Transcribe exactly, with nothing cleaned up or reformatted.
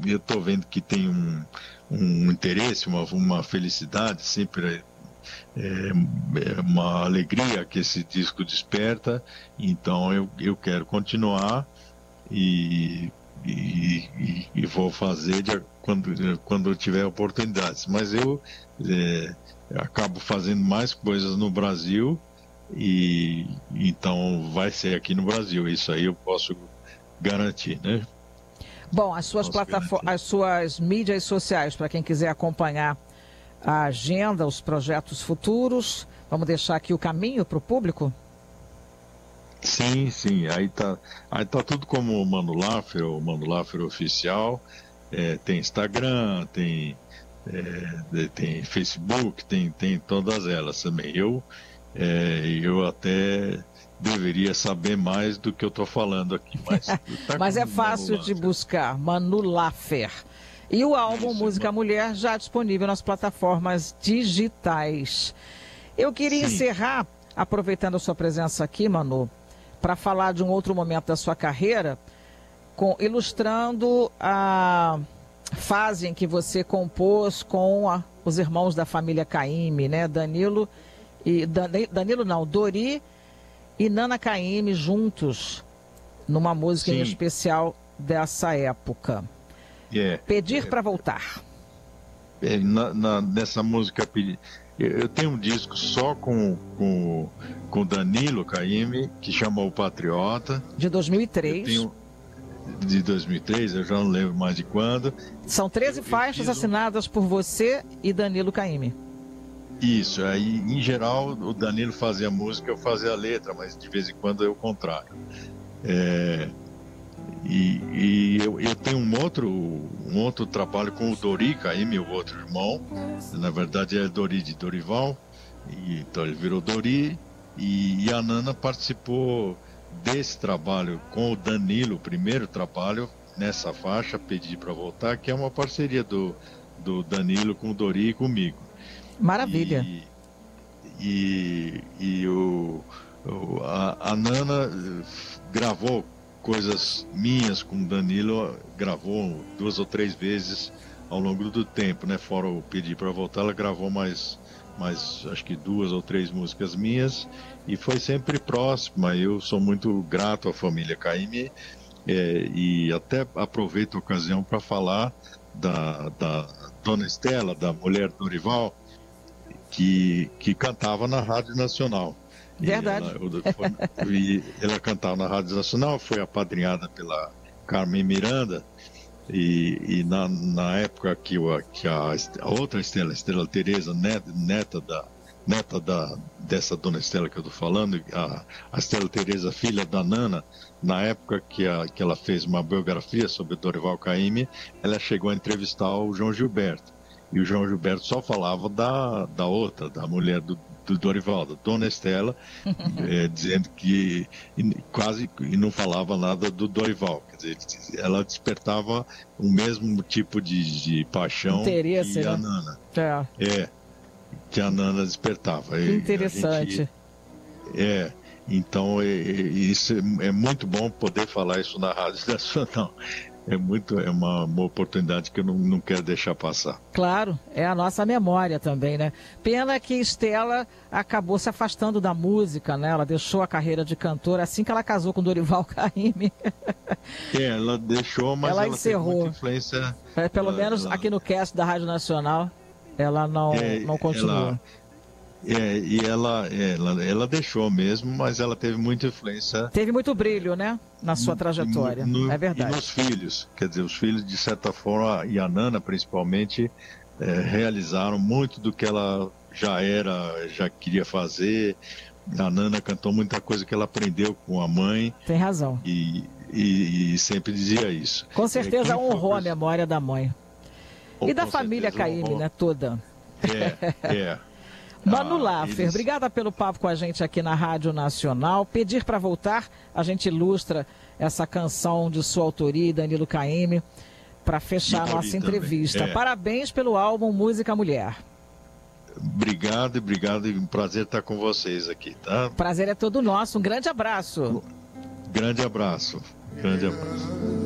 eu estou vendo que tem um, um interesse, uma, uma felicidade, sempre é, é uma alegria que esse disco desperta, então eu, eu quero continuar e, e, e, e vou fazer de, quando, quando eu tiver oportunidades, mas eu é, acabo fazendo mais coisas no Brasil e então vai ser aqui no Brasil, isso aí eu posso garantir, né? Bom, as suas plataformas, as suas mídias sociais, para quem quiser acompanhar a agenda, os projetos futuros, vamos deixar aqui o caminho para o público? Sim, sim, aí tá, aí tá tudo como o Mano Laffer, o Mano Laffer Oficial, é, tem Instagram, tem, é, tem Facebook, tem, tem todas elas também. Eu, é, eu até deveria saber mais do que eu estou falando aqui, mas, tá mas é fácil de buscar, Mano Laffer. E o álbum Isso, Música mano. Mulher já disponível nas plataformas digitais. Eu queria Sim. encerrar, aproveitando a sua presença aqui, Manu, para falar de um outro momento da sua carreira, com, ilustrando a fase em que você compôs com a, os irmãos da família Caymmi, né? Danilo e Danilo não, Dori e Nana Caymmi juntos numa música Sim. em especial dessa época. Yeah. Pedir é, para voltar. É, na, na, nessa música, eu tenho um disco só com com, com Danilo Caymmi, que chama O Patriota. De dois mil e três. Tenho, de dois mil e três, eu já não lembro mais de quando. São treze eu, faixas eu assinadas um... por você e Danilo Caymmi. Isso, aí em geral o Danilo fazia a música, eu fazia a letra, mas de vez em quando é o contrário. É, e e eu, eu tenho um outro, um outro trabalho com o Dori Caymmi, meu outro irmão, na verdade é Dori de Dorival, e, então ele virou Dori, e, e a Nana participou desse trabalho com o Danilo, o primeiro trabalho nessa faixa, Pedi para Voltar, que é uma parceria do, do Danilo com o Dori e comigo. Maravilha. E, e, e o, o, a, a Nana gravou coisas minhas com o Danilo, gravou duas ou três vezes ao longo do tempo, né? Fora o Pedir para Voltar, ela gravou mais, mais, acho que duas ou três músicas minhas e foi sempre próxima. Eu sou muito grato à família Caymmi é, e até aproveito a ocasião para falar da, da Dona Estela, da mulher do Dorival, Que, que cantava na Rádio Nacional. Verdade. E ela, foi, e ela cantava na Rádio Nacional, foi apadrinhada pela Carmen Miranda, e, e na, na época que, que a, a outra Estela, Estela Tereza, neta, neta, da, neta da, dessa Dona Estela que eu estou falando, a, a Estela Tereza, filha da Nana, na época que, a, que ela fez uma biografia sobre Dorival Caymmi, ela chegou a entrevistar o João Gilberto. E o João Gilberto só falava da, da outra, da mulher do, do Dorival, da Dona Estela, é, dizendo que e, quase e não falava nada do Dorival. Quer dizer, ela despertava o mesmo tipo de, de paixão Interesse, que né? a Nana. É. é, que a Nana despertava. Que interessante. Gente, é, então é, é, isso é, é muito bom poder falar isso na Rádio Nacional. É, muito, é uma, uma oportunidade que eu não, não quero deixar passar. Claro, é a nossa memória também, né? Pena que Estela acabou se afastando da música, né? Ela deixou a carreira de cantora assim que ela casou com Dorival Caymmi. É, ela deixou, mas ela, ela encerrou. teve muita influência. É, pelo ela, menos ela... aqui no cast da Rádio Nacional, ela não, é, não continuou. Ela... É, e ela, ela, ela deixou mesmo, mas ela teve muita influência. Teve muito brilho, né? Na sua trajetória, no, é verdade. E nos filhos, quer dizer, os filhos, de certa forma, e a Nana principalmente, é, realizaram muito do que ela já era, já queria fazer. A Nana cantou muita coisa que ela aprendeu com a mãe. Tem razão. E, e, e sempre dizia isso. Com certeza é, honrou foi... a memória da mãe. Oh, e da família Caymmi, honrou... né? Toda. É, é. Manu Ah, Laffer, eles... obrigada pelo papo com a gente aqui na Rádio Nacional. Pedir para voltar, a gente ilustra essa canção de sua autoria, Danilo Caymmi, para fechar a nossa entrevista. É. Parabéns pelo álbum Música Mulher. Obrigado, obrigado, e um prazer estar com vocês aqui, tá? Prazer é todo nosso, um grande abraço. Grande abraço, grande abraço.